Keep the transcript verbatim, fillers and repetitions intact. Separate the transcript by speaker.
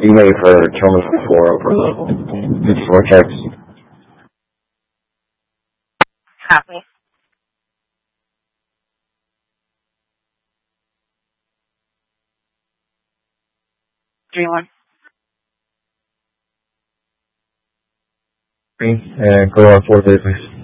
Speaker 1: You may have heard terminal four over the it's vortex.
Speaker 2: Copy. Three one.
Speaker 1: Uh, go on four day, please.